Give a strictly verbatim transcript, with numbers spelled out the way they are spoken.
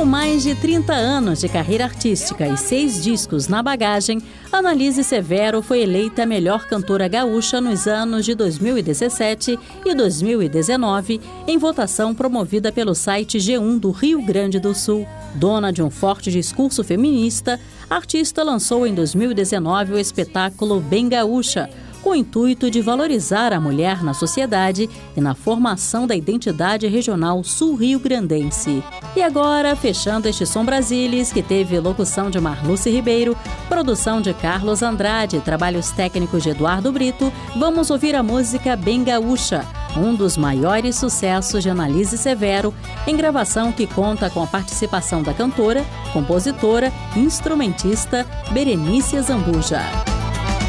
mais de trinta anos de carreira artística e seis discos na bagagem, Analise Severo foi eleita a melhor cantora gaúcha nos anos de dois mil e dezessete e dois mil e dezenove, em votação promovida pelo site G um do Rio Grande do Sul. Dona de um forte discurso feminista, a artista lançou em dois mil e dezenove o espetáculo Bem Gaúcha, com o intuito de valorizar a mulher na sociedade e na formação da identidade regional sul-rio-grandense. E agora, fechando este Som Brasilis, que teve locução de Marluce Ribeiro, produção de Carlos Andrade, trabalhos técnicos de Eduardo Brito, vamos ouvir a música Bem Gaúcha, um dos maiores sucessos de Analise Severo, em gravação que conta com a participação da cantora, compositora e instrumentista Berenice Zambuja.